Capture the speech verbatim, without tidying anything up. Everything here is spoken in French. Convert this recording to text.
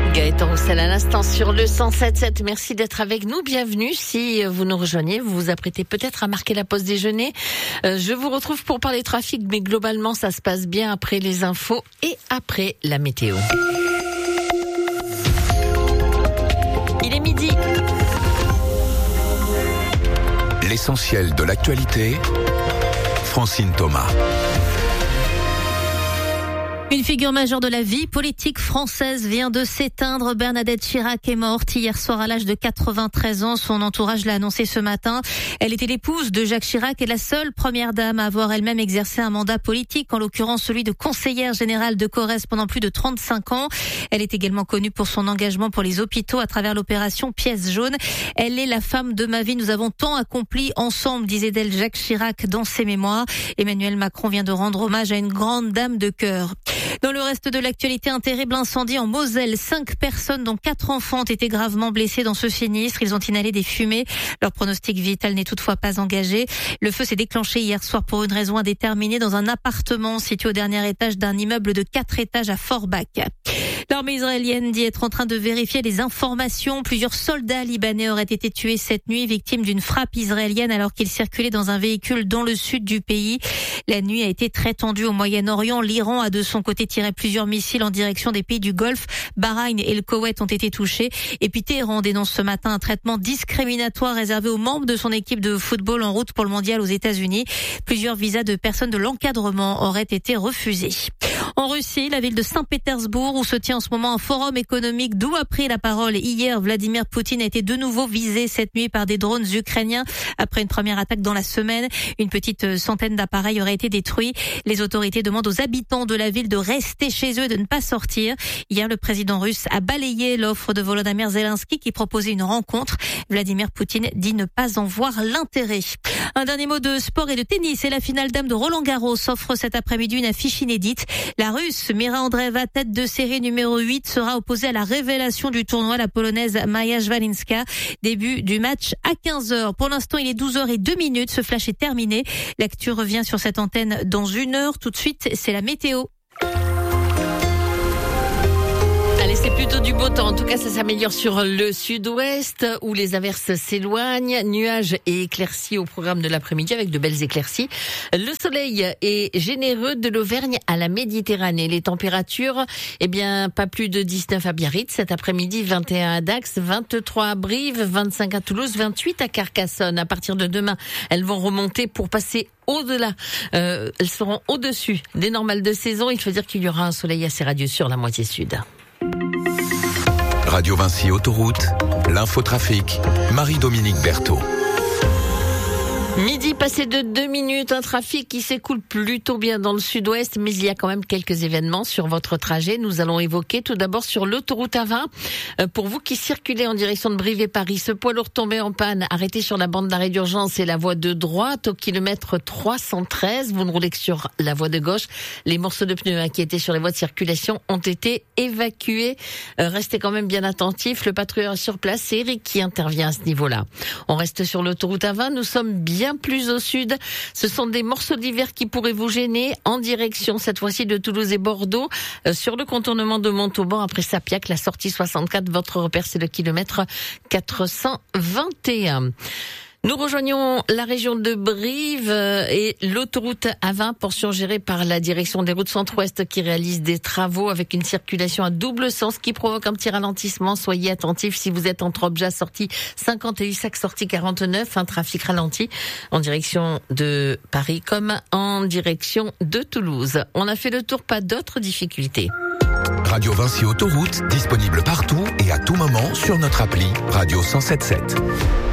Gaëtan Roussel à l'instant sur le cent sept sept. Merci d'être avec nous. Bienvenue. Si vous nous rejoignez, vous vous apprêtez peut-être à marquer la pause déjeuner. Euh, je vous retrouve pour parler trafic, mais globalement, ça se passe bien après les infos et après la météo. Il est midi. L'essentiel de l'actualité, Francine Thomas. Une figure majeure de la vie politique française vient de s'éteindre. Bernadette Chirac est morte hier soir à l'âge de quatre-vingt-treize ans. Son entourage l'a annoncé ce matin. Elle était l'épouse de Jacques Chirac et la seule première dame à avoir elle-même exercé un mandat politique, en l'occurrence celui de conseillère générale de Corrèze pendant plus de trente-cinq ans. Elle est également connue pour son engagement pour les hôpitaux à travers l'opération Pièce jaune. Elle est la femme de ma vie. Nous avons tant accompli ensemble, disait d'elle Jacques Chirac dans ses mémoires. Emmanuel Macron vient de rendre hommage à une grande dame de cœur. Dans le reste de l'actualité, un terrible incendie en Moselle. Cinq personnes, dont quatre enfants, ont été gravement blessés dans ce sinistre. Ils ont inhalé des fumées. Leur pronostic vital n'est toutefois pas engagé. Le feu s'est déclenché hier soir pour une raison indéterminée dans un appartement situé au dernier étage d'un immeuble de quatre étages à Forbach. L'armée israélienne dit être en train de vérifier les informations. Plusieurs soldats libanais auraient été tués cette nuit, victimes d'une frappe israélienne alors qu'ils circulaient dans un véhicule dans le sud du pays. La nuit a été très tendue au Moyen-Orient. L'Iran a de son côté tiré plusieurs missiles en direction des pays du Golfe. Bahreïn et le Koweït ont été touchés. Et puis Téhéran dénonce ce matin un traitement discriminatoire réservé aux membres de son équipe de football en route pour le mondial aux États-Unis. Plusieurs visas de personnes de l'encadrement auraient été refusés. En Russie, la ville de Saint-Pétersbourg, où se tient en ce moment un forum économique, d'où a pris la parole hier, Vladimir Poutine a été de nouveau visé cette nuit par des drones ukrainiens. Après une première attaque dans la semaine, une petite centaine d'appareils auraient été détruits. Les autorités demandent aux habitants de la ville de rester chez eux et de ne pas sortir. Hier, le président russe a balayé l'offre de Volodymyr Zelensky qui proposait une rencontre. Vladimir Poutine dit ne pas en voir l'intérêt. Un dernier mot de sport et de tennis. Et la finale dame de Roland-Garros offre cet après-midi une affiche inédite. La Russe Mira Andreeva, tête de série numéro huit, sera opposée à la révélation du tournoi, la Polonaise Maja Szwalinska. Début du match à quinze heures. Pour l'instant, il est douze heures zéro deux minutes. Ce flash est terminé. L'actu revient sur cette antenne dans une heure. Tout de suite, c'est la météo. Allez, c'est plutôt du beau temps. En tout cas, ça s'améliore sur le sud-ouest où les averses s'éloignent. Nuages et éclaircies au programme de l'après-midi avec de belles éclaircies. Le soleil est généreux de l'Auvergne à la Méditerranée. Les températures, eh bien, pas plus de dix-neuf à Biarritz cet après-midi, vingt et un à Dax, vingt-trois à Brive, vingt-cinq à Toulouse, vingt-huit à Carcassonne. À partir de demain, elles vont remonter pour passer au-delà. Euh, elles seront au-dessus des normales de saison. Il faut dire qu'il y aura un soleil assez radieux sur la moitié sud. Radio Vinci Autoroute, l'infotrafic, Marie-Dominique Berthaud. Midi passé de deux minutes, un trafic qui s'écoule plutôt bien dans le sud-ouest, mais il y a quand même quelques événements sur votre trajet. Nous allons évoquer tout d'abord sur l'autoroute A vingt. Pour vous qui circulez en direction de Brive et Paris, ce poids lourd tombé en panne, arrêté sur la bande d'arrêt d'urgence et la voie de droite au kilomètre trois cent treize. Vous ne roulez que sur la voie de gauche. Les morceaux de pneus qui étaient sur les voies de circulation ont été évacués. Restez quand même bien attentifs. Le patrouilleur sur place, c'est Eric qui intervient à ce niveau-là. On reste sur l'autoroute A vingt. Nous sommes bien Bien plus au sud. Ce sont des morceaux d'hiver qui pourraient vous gêner en direction, cette fois-ci, de Toulouse et Bordeaux, euh, sur le contournement de Montauban après Sapiac, la sortie soixante-quatre. Votre repère, c'est le kilomètre quatre cent vingt et un. Nous rejoignons la région de Brive et l'autoroute A vingt, portion gérée par la direction des routes centre-ouest qui réalise des travaux avec une circulation à double sens qui provoque un petit ralentissement. Soyez attentifs si vous êtes entre Obja, sortie cinquante et Issac, sortie quarante-neuf, un trafic ralenti en direction de Paris comme en direction de Toulouse. On a fait le tour, pas d'autres difficultés. Radio Vinci Autoroute, disponible partout et à tout moment sur notre appli Radio cent sept sept.